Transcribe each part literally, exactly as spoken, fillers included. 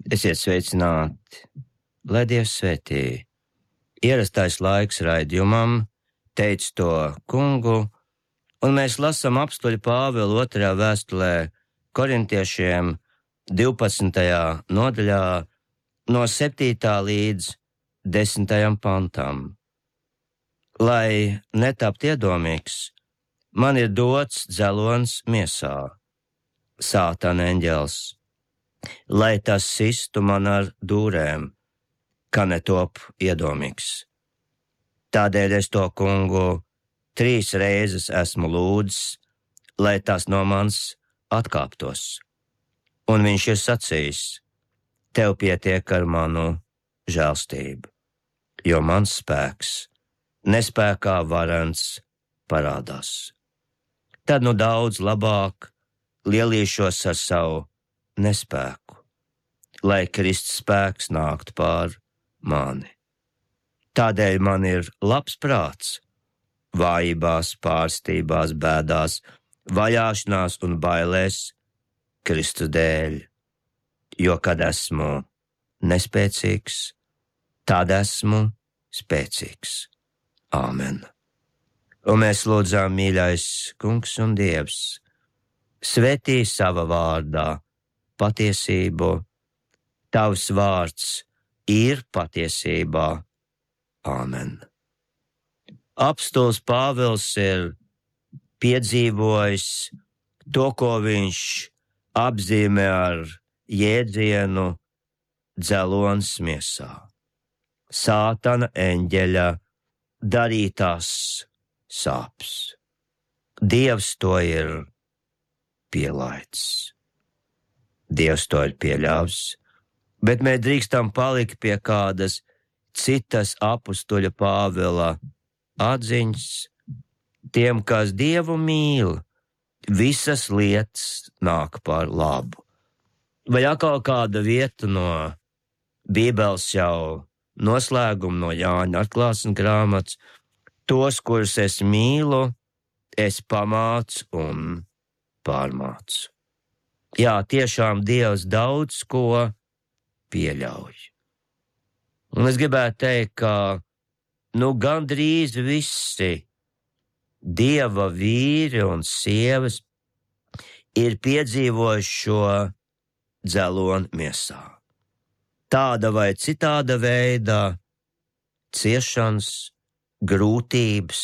Esiet sveicināti, lai Dievs svētī. Ierastais laiks raidījumam, teicu to kungu, un mēs lasām apstuļa Pāvila otrajā vēstulē korintiešiem divpadsmitajā nodaļā no septītā līdz desmitajam pantam. Lai netapt iedomīgs, man ir dots dzelons miesā, Sātana eņģelis, lai tas sistu man ar dūrēm, ka netop iedomīgs. Tādēļ es to kungu trīs reizes esmu lūdzis, lai tas no manis atkāptos. Un viņš ir sacījis, tev pietiek ar manu žēlstību, jo mans spēks nespēkā varens parādās. Tad nu daudz labāk lielīšos ar savu nespēku, lai Kristus spēks nāktu pār mani. Tādēļ man ir labs prāts, vājībās, pārstībās, bēdās, vajāšanās un bailēs Kristu dēļ, jo kad esmu nespēcīgs, tad esmu spēcīgs. Āmen. Un mēs lūdzām, mīļais kungs un Dievs, svētī sava vārdā patiesību, tavs vārds ir patiesībā. Āmen. Apstulis Pāvils ir piedzīvojis to, ko viņš apzīmē ar jēdzienu dzelons miesā. Sātana eņģeļa darītās sāpes. Dievs to ir pielaids. Dievs to ir pieļāvis, bet mēs drīkstam palikt pie kādas citas apustuļa Pāvila atziņas. Tiem, kas Dievu mīl, visas lietas nāk par labu. Vai atkal kāda vieta no Bībeles jau noslēguma no Jāņa atklāsmes grāmatas, tos, kurus es mīlu, es pamācu un pārmācu. Jā, tiešām Dievs daudz ko pieļauj. Un es gribētu teikt, ka nu gandrīz visi Dieva vīri un sievas ir piedzīvojuši šo dzelonu miesā. Tāda vai citāda veida ciešanas, grūtības,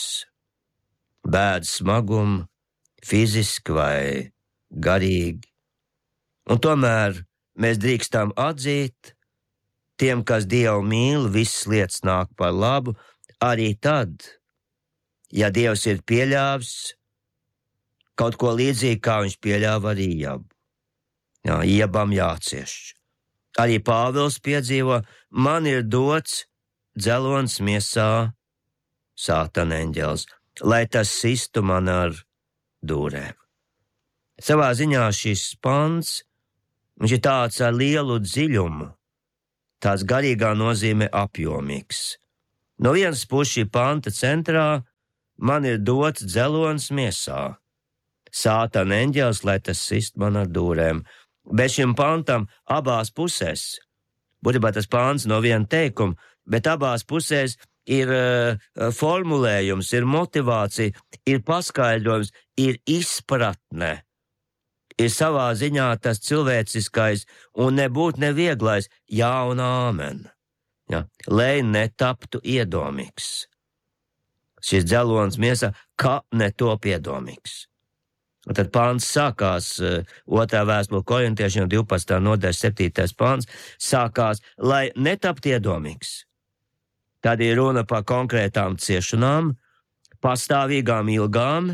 bēdas smagumu, fiziski vai garīgi. Un tomēr mēs drīkstam atzīt, tiem, kas Dievu mīl, visas lietas nāk par labu, arī tad, ja Dievs ir pieļāvis kaut ko līdzīgi, kā viņš pieļāva arī Iebu. Jā, Iebam jācieš. Arī Pāvils piedzīvo, man ir dots dzelons miesā, Sātana eņģelis, lai tas sistu man ar dūrēm. Savā ziņā šis pants, viņš ir tāds ar lielu dziļumu, tāds garīgā nozīme apjomīgs. No vienas puses šī panta centrā man ir dots dzelons miesā, Sātana eņģelis, lai tas sist man ar dūrēm. Bet šim pantam abās pusēs, būtībā tas pants no viena teikuma, bet abās pusēs ir uh, formulējums, ir motivācija, ir paskaidrojums, ir izpratne, ir savā ziņā tas cilvēciskais un nebūt nevieglais jā un āmen, ja? Lai netaptu iedomīgs. Šis dzelons miesā, ka netop iedomīgs. Un tad pāns sākās, uh, otrā vēstule korintiešiem divpadsmitā nodaļa septītais pāns, sākās, lai netapt iedomīgs. Tad ir runa par konkrētām ciešanām, pastāvīgām ilgām,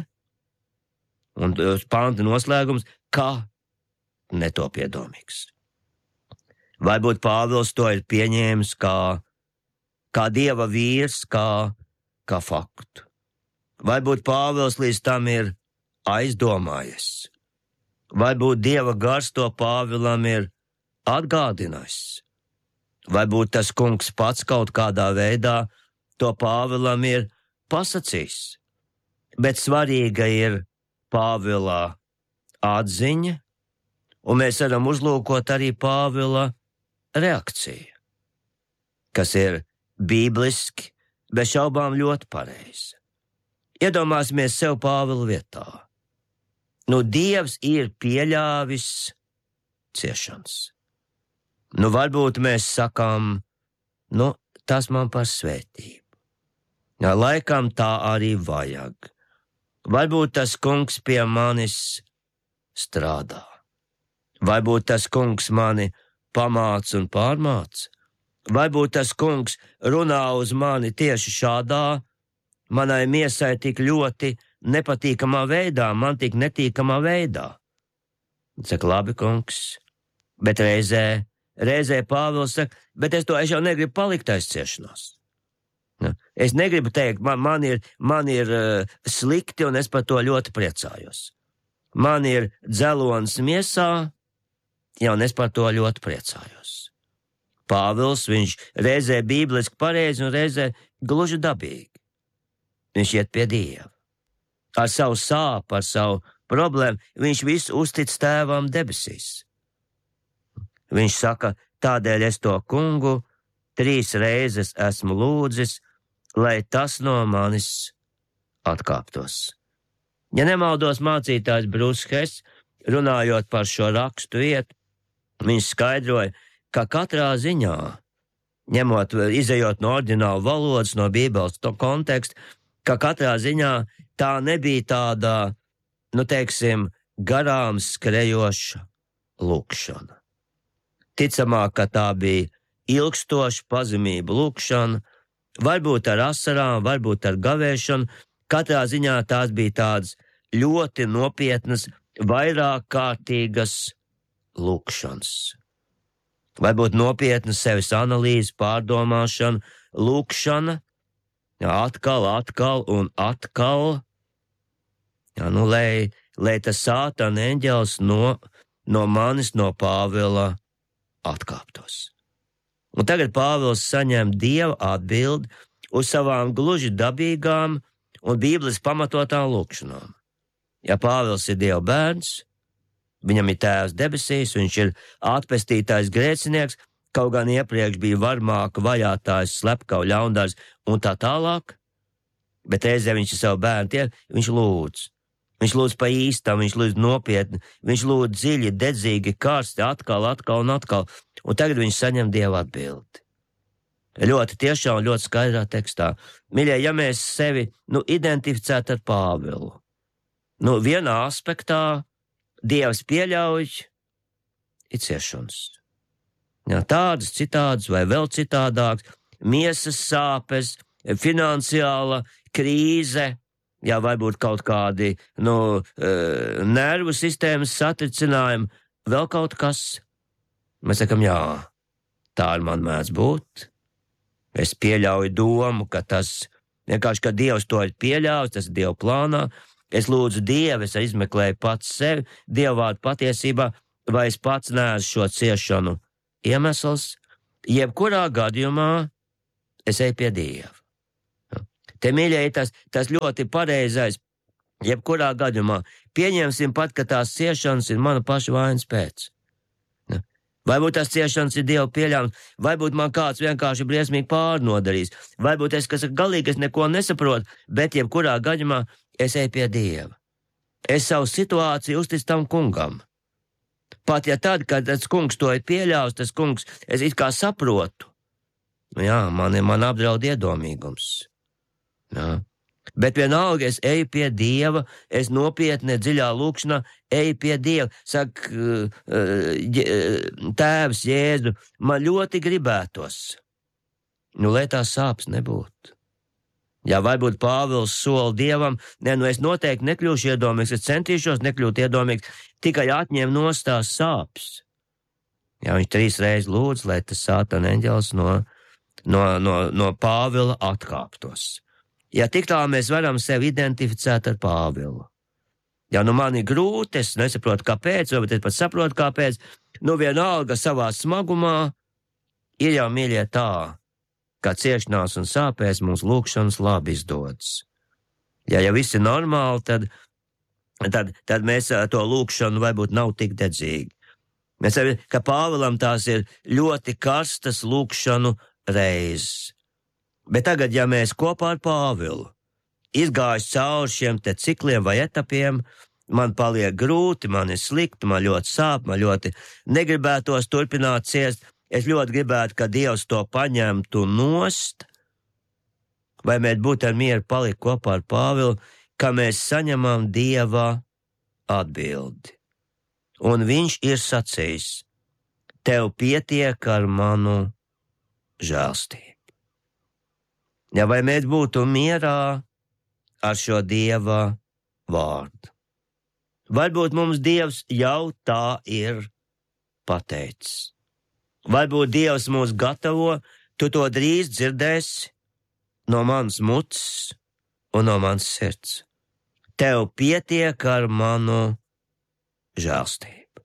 un panta noslēgums, ka netop iedomīgs. Varbūt Pāvils to ir pieņēmis kā, kā Dieva vīrs, kā, kā faktu. Varbūt Pāvils līdz tam ir aizdomājies. Varbūt Dieva gars to Pāvilam ir atgādinājis. Varbūt tas kungs pats kaut kādā veidā to Pāvilam ir pasacījis. Bet svarīga ir Pāvila atziņa, un mēs varam uzlūkot arī Pāvila reakcija, kas ir bībliski, bez šaubām ļoti pareiza. Iedomāsimies sev Pāvila vietā. Nu, Dievs ir pieļāvis ciešanas. Nu, varbūt mēs sakām, nu, tas man par svētību. Jā, laikam tā arī vajag. Varbūt tas kungs pie manis strādā. Varbūt tas kungs mani pamāca un pārmāca. Varbūt tas kungs runā uz mani tieši šādā, manai miesai tik ļoti nepatīkamā veidā, man tik netīkamā veidā. Saka, labi, kungs, bet reizē, reizē Pāvils saka, bet es to es jau negribu palikt aiz ciešanās. Es negribu teikt, man, man ir, man ir uh, slikti un es par to ļoti priecājos. Man ir dzelonis miesā, ja un es par to ļoti priecājos. Pāvils, viņš reizē bībeliski pareizi un reizē gluži dabīgi. Viņš iet pie Dieva. Ar savu sāpu, ar savu problēmu, viņš visu uztic tēvam debesīs. Viņš saka, tādēļ es to kungu trīs reizes esmu lūdzis, lai tas no manis atkāptos. Ja nemaldos, mācītājs Bruce Hess, runājot par šo rakstu vietu, viņš skaidroja, ka katrā ziņā, ņemot, izejot no oriģināla valodas, no Bībeles konteksta, ka katrā ziņā tā nebija tāda, nu teiksim, garām skrejoša lūkšana. Ticamāk, ka tā bija ilgstoša pazemība lūkšana, varbūt ar asarām, varbūt ar gavēšanu, katrā ziņā tās bija tādas ļoti nopietnas, vairāk kārtīgas lūkšanas. Varbūt nopietna sevis analīze, pārdomāšana, lūkšana, jā, atkal, atkal un atkal, jā, nu, lai, lai tas sātana eņģelis no, no manis, no Pāvila atkāptos. Un tagad Pāvils saņem Dieva atbildi uz savām gluži dabīgām un Bībeles pamatotām lūkšanām. Ja Pāvils ir Dieva bērns, viņam ir tēvs debesīs, viņš ir atpestītais grēcinieks, kaut gan iepriekš bija varmāka, vajātājs, slepkava, ļaundars un tā tālāk, bet reizē viņš ir savu bērnu tie, viņš lūdz. Viņš lūdz pa īstam, viņš lūdz nopietni, viņš lūdz dziļi, dedzīgi, karsti, atkal, atkal un atkal, un tagad viņš saņem Dieva atbildi. Ļoti tiešām, ļoti skaidrā tekstā. Mīļie, ja mēs sevi, nu, identificētu ar Pāvilu, nu, vienā aspektā Dievs pieļauj ir ciešanas. Jā, tādas, citādas vai vēl citādākas, miesas sāpes, finansiāla krīze, jā, varbūt kaut kādi, nu, nervu sistēmas satricinājumi, vēl kaut kas. Mēs sakam, jā, tā ir man mēdz būt. Es pieļauju domu, ka tas, vienkārši, ka Dievs to ir pieļāvis, tas ir Dieva plānā. Es lūdzu Dievu, es izmeklēju pats sevi, Dievvvārdu patiesībā, vai es pats neesmu šo ciešanu iemesls, jebkurā gadījumā es eju pie Dieva. Te, mīļie, tas, tas ļoti pareizais, jebkurā gadījumā pieņemsim pat, ka tās ciešanas ir mana paša vainas pēc. Varbūt tās ciešanas ir Dieva pieļāvums, varbūt man kāds vienkārši briesmīgi pārnodarīs, varbūt es, kas galīgi es neko nesaprotu, bet jebkurā gadījumā es eju pie Dieva. Es savu situāciju uzticu tam kungam. Pat ja tad, kad tas kungs to ir pieļāvis, tas kungs, es it kā saprotu. Nu jā, man, man apdraud iedomīgums. Jā. Bet vienalga es eju pie Dieva, es nopietni dziļā lūkšanā eju pie Dieva. Saka, tēvs Jēzu, man ļoti gribētos. Nu, lai tās sāpes nebūtu. Ja varbūt Pāvils sola Dievam, ne, nu es noteikti nekļūšu iedomīgs, es centīšos nekļūt iedomīgs, tikai atņem nost tās sāpes. Ja viņš trīs reizes lūdz, lai tas sātana eņģelis no, no, no, no Pāvila atkāptos. Ja tik tā mēs varam sevi identificēt ar Pāvilu. Ja nu man ir grūti, es nesaprotu kāpēc, vai es pat saprotu kāpēc, nu vienalga savā smagumā ir jau, mīļie, tā, ka ciešanās un sāpēs mums lūkšanas labi izdodas. Ja jau viss ir normāli, tad, tad, tad mēs to lūkšanu varbūt nav tik dedzīgi. Mēs redzam, ka Pāvilam tās ir ļoti karstas lūkšanu reizes. Bet tagad, ja mēs kopā ar Pāvilu izgājuši cauri šiem te cikliem vai etapiem, man paliek grūti, man ir slikti, man ļoti sāp, man ļoti negribētos turpināt ciest. Es ļoti gribētu, ka Dievs to paņemtu nost, vai mēs būtu ar mieru palikt kopā ar Pāvilu, ka mēs saņemam Dieva atbildi. Un viņš ir sacījis, tev pietiek ar manu žēlstību. Ja vai mēs būtu mierā ar šo Dieva vārdu? Varbūt mums Dievs jau tā ir pateicis. Varbūt Dievs mūs gatavo, tu to drīz dzirdēsi no manas mutes un no manas sirds. Tev pietiek ar manu žēlstību.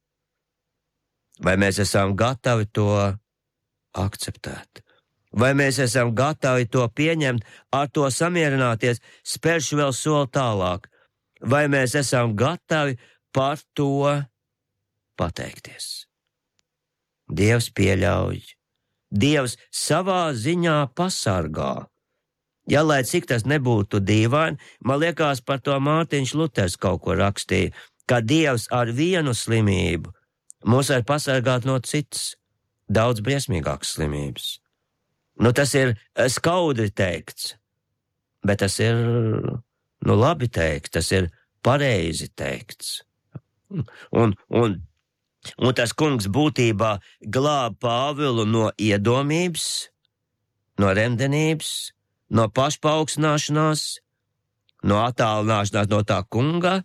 Vai mēs esam gatavi to akceptēt? Vai mēs esam gatavi to pieņemt, ar to samierināties, spēršu vēl soli tālāk? Vai mēs esam gatavi par to pateikties? Dievs pieļauj. Dievs savā ziņā pasargā. Ja lai cik tas nebūtu dīvaini, man liekas, par to Mārtiņš Luters kaut ko rakstīja, ka Dievs ar vienu slimību mūs var pasargāt no citas, daudz briesmīgākas slimības. Nu, tas ir skaudri teikts, bet tas ir, nu, labi teikts, tas ir pareizi teikts. Un, un, un tas kungs būtībā glāb Pāvilu no iedomības, no remdenības, no pašpaaugstināšanās, no attālināšanās no tā kunga.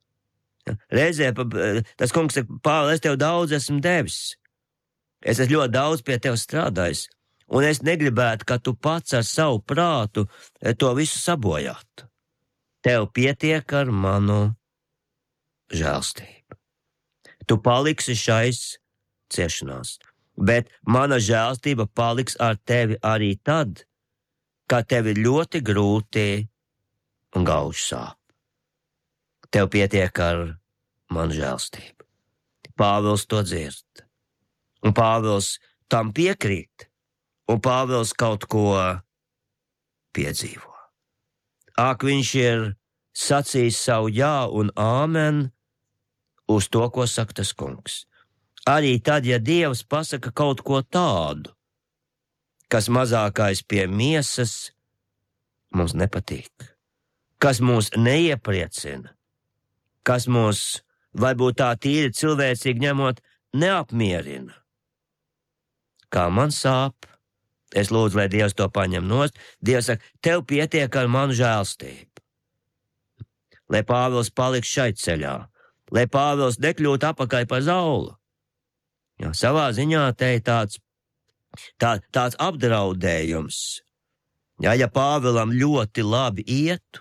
Reizē tas kungs saka, Pāvil, es tev daudz esmu devis. Es esmu ļoti daudz pie tev strādājis. Un es negribētu, ka tu pats ar savu prātu to visu sabojātu. Tev pietiek ar manu žēlstību. Tu paliksi šais ciešanās, bet mana žēlstība paliks ar tevi arī tad, kad tev ir ļoti grūti un gauži sāp. Tev pietiek ar manu žēlstību. Pāvils to dzird, un Pāvils tam piekrīt. Un Pāvils kaut ko piedzīvo. Ak, viņš ir sacījis savu jā un āmen uz to, ko saka tas kungs. Arī tad, ja Dievs pasaka kaut ko tādu, kas mazākais pie miesas mums nepatīk, kas mūs neiepriecina, kas mūs, varbūt tā tīri cilvēcīgi ņemot, neapmierina. Kā man sāp, es lūdzu, lai Dievs to paņem nost. Dievs saka, tev pietiek ar manu žēlstību. Lai Pāvils paliks šai ceļā, lai Pāvils nekļūtu apakaļ par zaulu. Jā, savā ziņā te ir tāds, tā, tāds apdraudējums. Jā, ja Pāvilam ļoti labi ietu,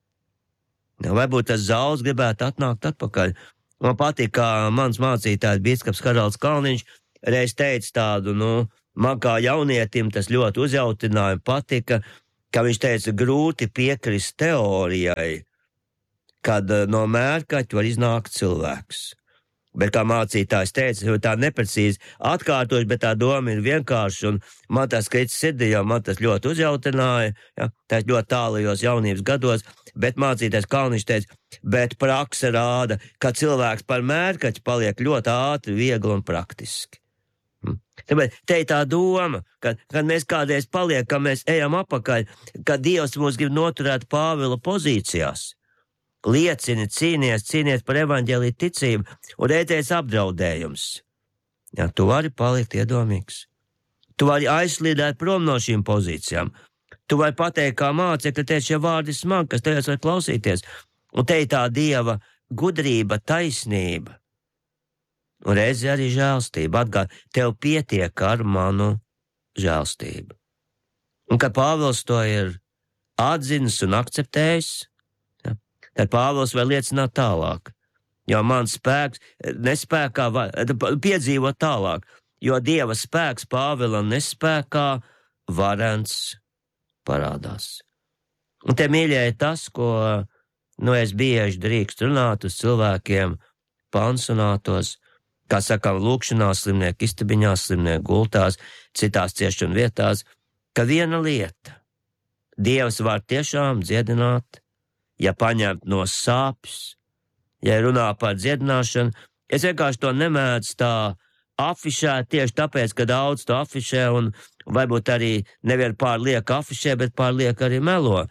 jā, varbūt tas zauls gribētu atnākt atpakaļ. Man patīk, kā mans mācītājs bīskaps Haralds Kalniņš reiz teica tādu, nu, man kā jaunietim tas ļoti uzjautināja, patika, ka viņš teica, grūti piekrist teorijai, kad no mērkaķa var iznākt cilvēks. Bet kā mācītājs teica, jo tā neprecīzi atkārtoši, bet tā doma ir vienkārši, un man tas skrits sirdī, jo man tas ļoti uzjautināja, ja, tas ļoti tālajos jaunības gados, bet mācītājs Kalniņš teica, bet prakse rāda, ka cilvēks par mērkaķi paliek ļoti ātri, viegli un praktiski. Tāpēc te ir tā doma, ka, kad mēs kādreiz paliekam, mēs ejam apakaļ, ka Dievs mūs grib noturēt Pāvila pozīcijās. Liecini, cīnies, cīnies par evaņģēliju ticību, un ēties apdraudējums. Jā, tu vari palikt iedomīgs. Tu vari aizslīdēt prom no šīm pozīcijām. Tu vari pateikt, kā mācekļi, ka šie vārdi smagi, kas tajos var klausīties. Un te ir tā Dieva gudrība, taisnība. Un reizi arī žēlstība. Atgād, tev pietiek ar manu žēlstību. Un kad Pāvils to ir atzinis un akceptējis, ja, tad Pāvils var liecināt tālāk. Jo mans spēks nespēkā var, piedzīvot tālāk, jo Dieva spēks Pāvilam nespēkā varens parādās. Un te, mīļie, ir tas, ko, nu, es bieži drīkst runāt uz cilvēkiem pansionātos, kā sakām, lūkšanās, slimnieku istabiņās, slimnieku gultās, citās ciešanu vietās, ka viena lieta – Dievs var tiešām dziedināt, ja paņemt no sāpes, ja runā par dziedināšanu. Es vienkārši to nemēdzu tā afišēt tieši tāpēc, ka daudz to afišē un varbūt arī nevien pārliek afišē, bet pārliek arī melo.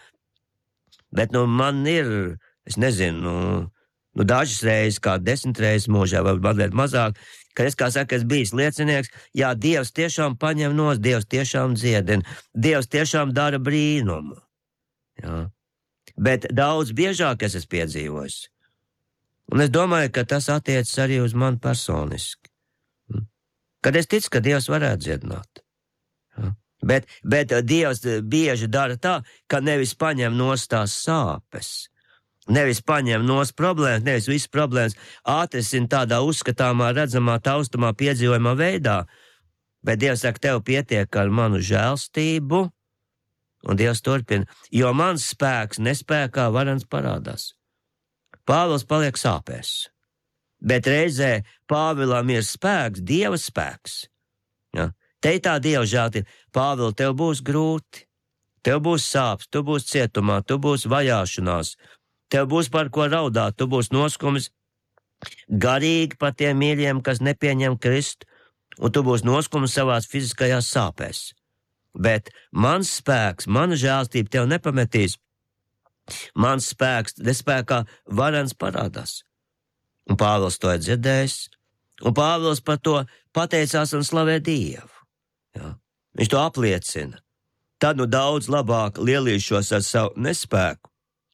Bet, nu, man ir, es nezinu, nu, nu dažas reizes, kā desmit reizes mūžā, vai mazliet mazāk, kad es, kā saka, es bijis liecinieks, jā, Dievs tiešām paņem nos, Dievs tiešām dziedina, Dievs tiešām dara brīnumu. Jā. Bet daudz biežāk es esmu piedzīvojis. Un es domāju, ka tas attiecas arī uz mani personiski. Kad es ticu, ka Dievs varētu dziedināt. Jā. Bet, bet Dievs bieži dara tā, ka nevis paņem nos tās sāpes, nevis paņem nos problēmas, nevis visas problēmas atrisina tādā uzskatāmā, redzamā, taustamā, piedzīvojumā veidā, bet Dievs saka, tev pietiek ar manu žēlstību, un Dievs turpina, jo mans spēks nespēkā varens parādās. Pāvils paliek sāpēs, bet reizē Pāvilam ir spēks, Dieva spēks. Ja? Te ir tā Dieva žēltība. Pāvil, tev būs grūti, tev būs sāpes, tu būs cietumā, tu būs vajāšanās, tev būs par ko raudāt, tu būs noskums garīgi par tiem mīļiem, kas nepieņem Kristu, un tu būs noskums savās fiziskajās sāpēs. Bet mans spēks, mana žēlstība tev nepametīs. Mans spēks, nespēkā varens parādās. Un Pāvils to ir dzirdējis, un Pāvils par to pateicās un slavē Dievu. Jā. Viņš to apliecina. Tad nu daudz labāk lielīšos ar savu nespēku,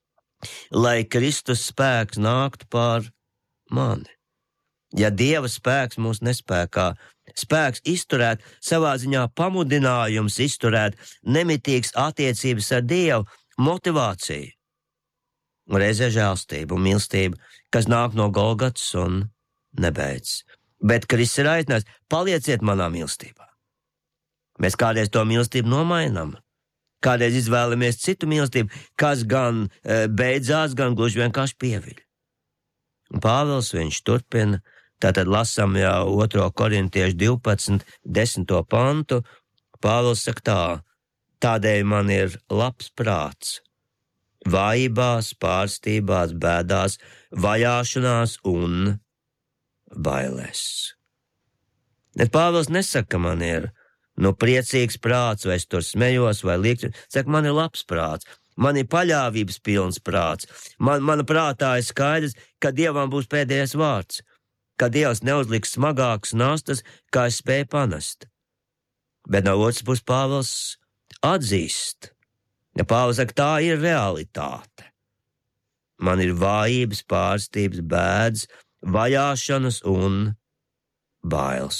lai Kristus spēks nāktu pār mani. Ja Dieva spēks mūs nespēkā, spēks izturēt, savā ziņā pamudinājums izturēt, nemitīgs attiecības ar Dievu, motivācija, un reizē žēlstība un mīlestība, kas nāk no Golgatas un nebeidz. Bet Kristus ir aicinājis, palieciet manā mīlestībā. Mēs kādreiz to mīlestību nomainām, kādreiz izvēlamies citu mīlestību, kas gan e, beidzās, gan gluži vienkārši pieviļ. Un Pāvils viņš turpina, tātad lasam jau otro korintiešu divpadsmit, desmito pantu, Pāvils saka tā, tādēļ man ir labs prāts, vājībās, pārstībās, bēdās, vajāšanās un bailēs. Bet Pāvils nesaka, man ir nu priecīgs prāts, vai es tur smejos, vai liektu, saka, man ir labs prāts, man ir paļāvības pilns prāts, man, mana prātā ir skaidrs, ka Dievam būs pēdējais vārds, ka Dievs neuzliks smagākas nastas, kā es spēju panest. Bet no otras puses Pāvils atzīst, ja Pāvils saka, tā ir realitāte. Man ir vājības, pārstības, bēdas, vajāšanas un bailes.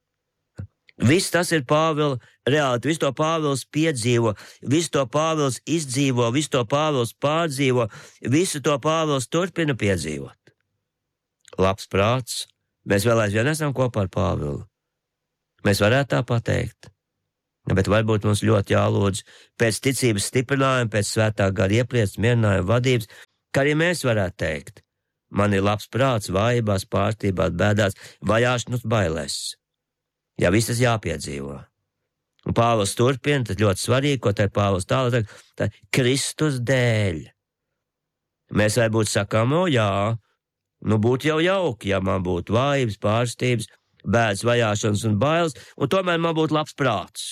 Viss tas ir Pāvila reāli, visu to Pāvils piedzīvo, visu to Pāvils izdzīvo, visu to Pāvils pārdzīvo, visu to Pāvils turpina piedzīvot. Labs prāts, mēs vēl aizvien esam kopā ar Pāvilu. Mēs varētu tā pateikt, bet varbūt mums ļoti jālūdz pēc ticības stiprinājuma, pēc svētā gara iepriecas, mierinājuma, vadības, ka arī mēs varētu teikt, man ir labs prāts, vājībās, pārstībās, bēdās, vajāšanas, bailēs. Jā, viss tas jāpiedzīvo. Un Pāvils turpina, tas ļoti svarīgi, ko te Pāvils tālāk, tā Kristus dēļ. Mēs varbūt sakām, o jā, nu būtu jau jauki, ja man būtu vājības, pārstības, bēdas, vajāšanas un bailes, un tomēr man būtu labs prāts.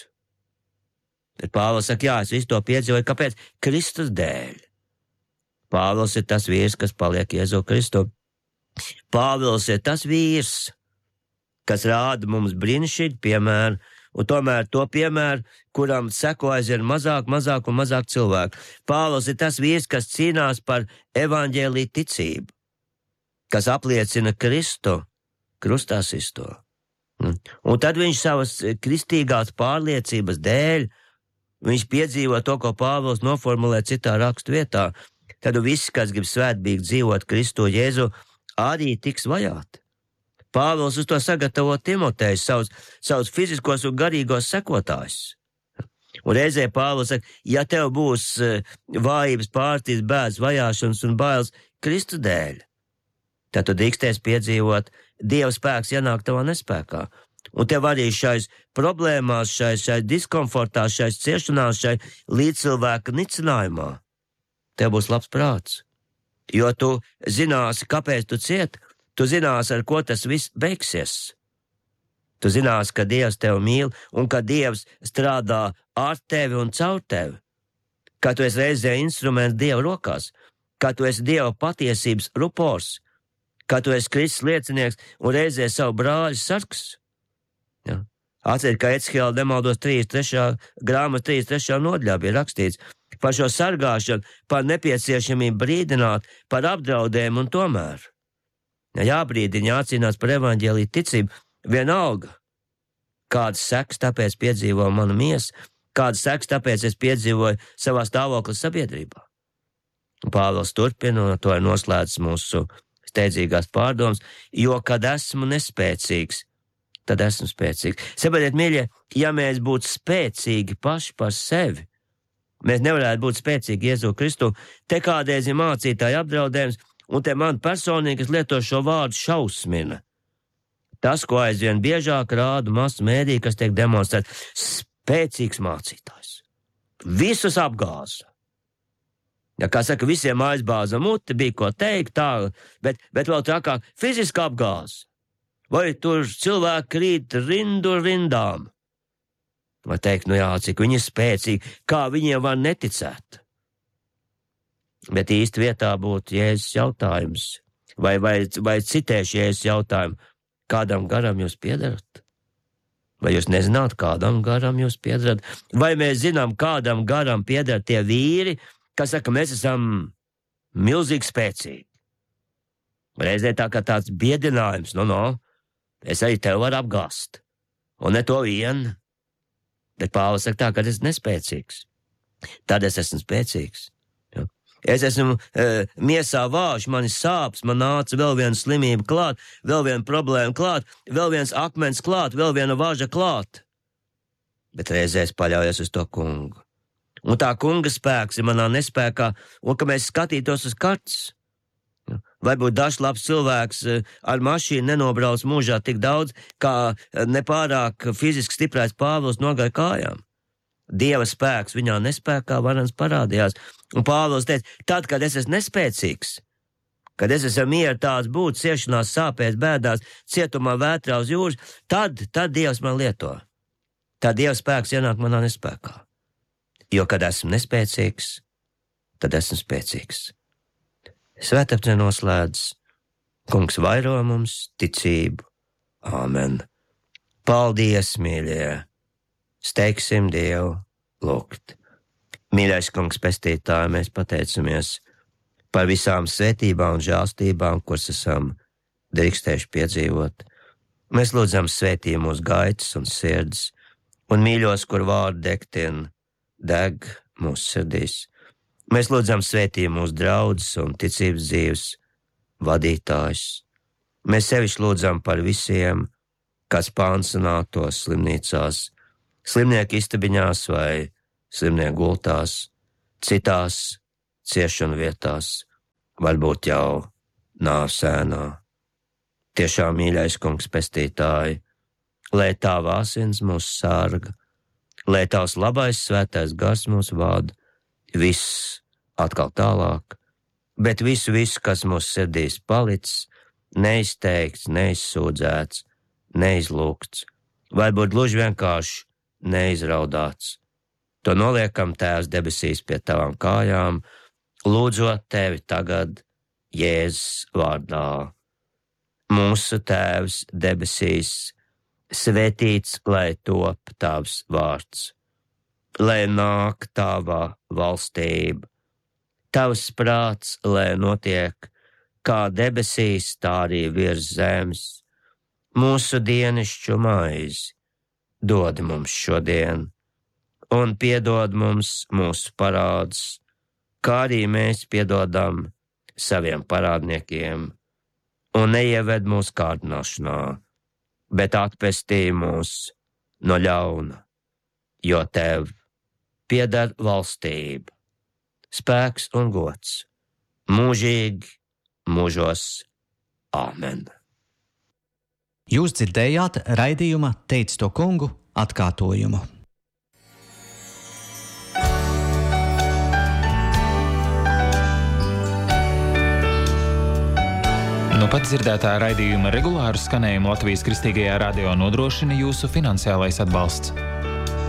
Tad Pāvils saka, jā, es visu to piedzīvoju, kāpēc? Kristus dēļ. Pāvils ir tas vīrs, kas paliek Jēzu Kristu. Pāvils ir tas vīrs, kas rāda mums brīnišķīgu piemēru, un tomēr to piemēru, kuram seko aizvien mazāk, mazāk un mazāk cilvēku. Pāvils ir tas vīrs, kas cīnās par evaņģēliju ticību, kas apliecina Kristu, krustā sisto. Un tad viņš savas kristīgās pārliecības dēļ, viņš piedzīvo to, ko Pāvils noformulē citā rakstu vietā, tad visi, kas grib svētbīgi dzīvot Kristu Jēzu, arī tiks vajāti. Pāvils uz to sagatavo Timotejs, savus, savus fiziskos un garīgos sekotājus. Un reizē Pāvils saka, ja tev būs vājības, pārstības, bēdas, vajāšanas un bailes Kristu dēļ, tad tu drīkstēs piedzīvot Dieva spēks ienāk tavā nespēkā. Un tev arī šais problēmās, šai, šai diskomfortā, šai ciešanās, šai līdzcilvēka nicinājumā, tev būs labs prāts. Jo tu zināsi, kāpēc tu cieti, tu zināsi, ar ko tas viss beigsies. Tu zināsi, ka Dievs tevi mīl un ka Dievs strādā ar tevi un caur tevi. Ka tu esi reizē instruments Dieva rokās, ka tu esi Dieva patiesības rupors, ka tu esi Kristus liecinieks un reizē savu brāļu sargs. Ja. Atceries, ka Ecihēla nemaldos trīsdesmit trešā grāmatas trīsdesmit trešā nodaļā bija rakstīts par šo sargāšanu, par nepieciešamību brīdināt, par apdraudējumu un tomēr. Ja jābrīdina, jācīnās par evaņģēliju ticību, vienalga, kādas sekas tāpēc piedzīvo mana miesa, kādas sekas tāpēc es piedzīvoju savā stāvokļa sabiedrībā. Un Pāvils turpina, un to ir noslēdzis mūsu steidzīgās pārdomas, jo, kad esmu nespēcīgs, tad esmu spēcīgs. Saprotiet, mīļie, ja mēs būtu spēcīgi paši par sevi, mēs nevarētu būt spēcīgi Jēzu Kristu, te kādreiz ir mācītāji apdraudējums, un te man personīgi, kas lieto šo vārdu, šausmina. Tas, ko aizvien biežāk rāda masu mēdī, kas tiek demonstrēts, spēcīgs mācītājs. Visus apgāza. Ja, kā saka, visiem aizbāza muti, bija ko teikt, tā, bet, bet vēl trakāk fiziski apgāza. Vai tur cilvēki krīt rindu rindām? Vai teikt, nu jā, cik viņi ir spēcīgi, kā viņiem var neticēt? Bet īsti vietā būtu Jēzus jautājums, vai, vai, vai citēšu Jēzus jautājumu, kādam garam jūs piederat? Vai jūs nezināt, kādam garam jūs piederat? Vai mēs zinām, kādam garam pieder tie vīri, kas saka, mēs esam milzīgi spēcīgi? Reizē tā kā tāds biedinājums, no, no, es arī tev varu apgāst, un ne to vien. Bet Pāvils saka tā, ka es esmu nespēcīgs. Tad es esmu spēcīgs. Ja? Es esmu e, miesā vāžs, man ir sāpes, man nāca vēl viena slimība klāt, vēl viena problēma klāt, vēl viens akmens klāt, vēl viena važa klāt. Bet reizē es paļaujos uz to kungu. Un tā kunga spēks ir manā nespēkā, un ka mēs skatītos uz kartes. Varbūt dažs labs cilvēks ar mašīnu nenobrauc mūžā tik daudz, kā nepārāk fiziski stiprais Pāvils nogāja kājām. Dieva spēks viņā nespēkā varens parādījās. Un Pāvils teica, tad, kad es esmu nespēcīgs, kad es esmu mieru tāds būt, ciešanās, sāpēs, bēdās, cietumā, vētrā uz jūras, tad, tad Dievs man lieto. Tad Dieva spēks ienāk manā nespēkā. Jo, kad esmu nespēcīgs, tad esmu spēcīgs. Svētapce noslēdz, kungs vairo mums ticību. Āmen. Paldies, mīļie! Steigsim Dievu lūgt. Mīļais kungs pestītāji, mēs pateicamies par visām svētībām un žēlstībām, kuras esam drīkstējuši piedzīvot. Mēs lūdzam svētī mūsu gaitas un sirds, un mīļos, kur vārdu degtina, deg mūsu sirdīs. Mēs lūdzam svētī mūsu draudzes un ticības dzīves vadītājus. Mēs sevišķi lūdzam par visiem, kas pansionātos slimnīcās, slimnieku istabiņās vai slimnieku gultās, citās ciešanu vietās, varbūt jau nāves ēnā. Tiešām, mīļais kungs pestītāji, lai tava asins mūs sarga, lai tavs labais svētais gars mūs vada, viss atkal tālāk, bet visu, visu, kas mūsu sirdīs palicis, neizteikts, neizsūdzēts, neizlūgts, varbūt gluži vienkārši neizraudāts. To noliekam, Tēvs debesīs, pie tavām kājām, lūdzot tevi tagad Jēzus vārdā. Mūsu Tēvs debesīs, svētīts, lai top tavs vārds. Lai nāk tava valstība, tavs prāts, lai notiek kā debesīs, tā arī virs zemes. Mūsu dienišķu maizi dod mums šodien, un piedod mums mūsu parādus, kā arī mēs piedodam saviem parādniekiem, un neieved mūsu kārdināšanā, bet atpestī mūs no ļauna, jo tev pieder valstība, spēks un gods, mūžīgi, mūžos. Āmen. Jūs dzirdējāt raidījuma Teic to kungu atkārtojumu. Nu pat dzirdētā raidījuma regulāru skanējumu Latvijas Kristīgajā radio nodrošina jūsu finansiālais atbalsts.